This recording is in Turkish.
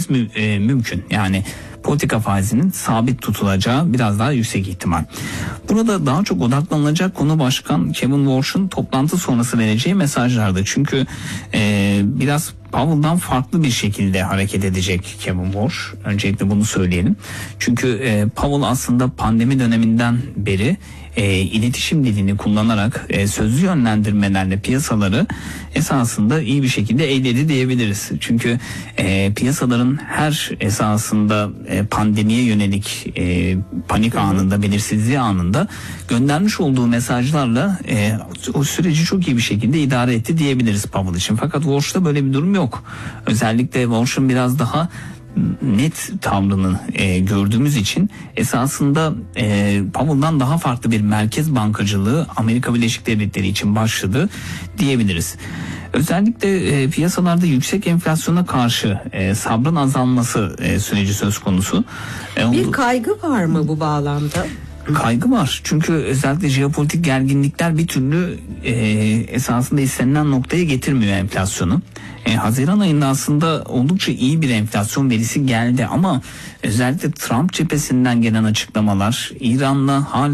mümkün. Yani politika faizinin sabit tutulacağı biraz daha yüksek ihtimal. Burada daha çok odaklanılacak konu Başkan Kevin Walsh'un toplantı sonrası vereceği mesajlardı. Çünkü biraz Powell'dan farklı bir şekilde hareket edecek Kevin Walsh. Öncelikle bunu söyleyelim. Çünkü Powell aslında pandemi döneminden beri iletişim dilini kullanarak sözlü yönlendirmelerle piyasaları esasında iyi bir şekilde eğledi diyebiliriz. Çünkü piyasaların her esasında pandemiye yönelik panik anında, belirsizliği anında göndermiş olduğu mesajlarla o süreci çok iyi bir şekilde idare etti diyebiliriz Powell için. Fakat Walsh'ta böyle bir durum yok. Özellikle Walsh'ın biraz daha net tavrını gördüğümüz için esasında Powell'dan daha farklı bir merkez bankacılığı Amerika Birleşik Devletleri için başladı diyebiliriz. Özellikle piyasalarda yüksek enflasyona karşı sabrın azalması süreci söz konusu. Bir kaygı var mı bu bağlamda? Kaygı var. Çünkü özellikle jeopolitik gerginlikler bir türlü esasında istenilen noktaya getirmiyor enflasyonu. Haziran ayında aslında oldukça iyi bir enflasyon verisi geldi ama özellikle Trump cephesinden gelen açıklamalar, İran'la hala